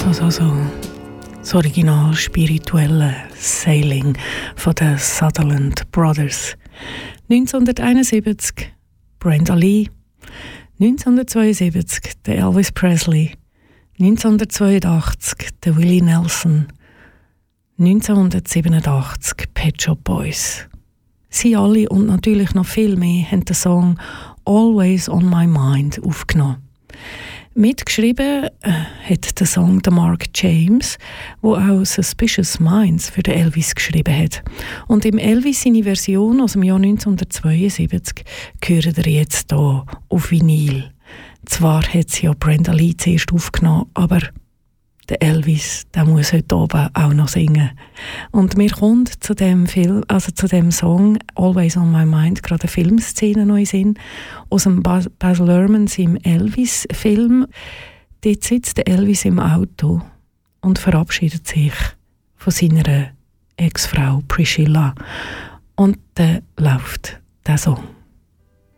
Das original spirituelle Sailing von den Sutherland Brothers. 1971 Brenda Lee, 1972 der Elvis Presley, 1982 der Willie Nelson, 1987 Pet Shop Boys. Sie alle und natürlich noch viel mehr haben den Song «Always on My Mind» aufgenommen. Mitgeschrieben hat der Song der Mark James, wo auch «Suspicious Minds» für den Elvis geschrieben hat. Und im Elvis seine Version aus dem Jahr 1972 hören wir jetzt hier auf Vinyl. Zwar hat sie ja Brenda Lee zuerst aufgenommen, aber der Elvis, der muss heute oben auch noch singen. Und mir kommt zu dem Song «Always on My Mind» gerade eine Filmszene neu in Sinn aus dem Baz Luhrmann im Elvis-Film. Dort sitzt der Elvis im Auto und verabschiedet sich von seiner Ex-Frau Priscilla. Und dann läuft der Song.